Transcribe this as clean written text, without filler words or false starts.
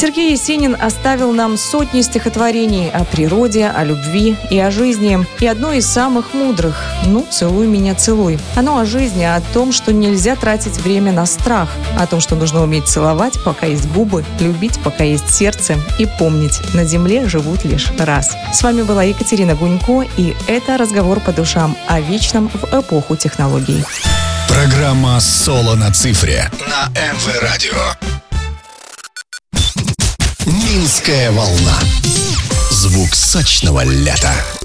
Сергей Есенин оставил нам сотни стихотворений о природе, о любви и о жизни. И одно из самых мудрых «Ну, целуй меня, целуй». Оно о жизни, о том, что нельзя тратить время на страх, о том, что нужно уметь целовать, пока есть губы, любить, пока есть сердце, и помнить, на земле живут лишь раз. С вами была Екатерина Гунько, и это «Разговор по душам» о вечном в эпоху технологий. Программа «Соло на цифре» на МВ Радио. Минская волна. Звук сочного лета.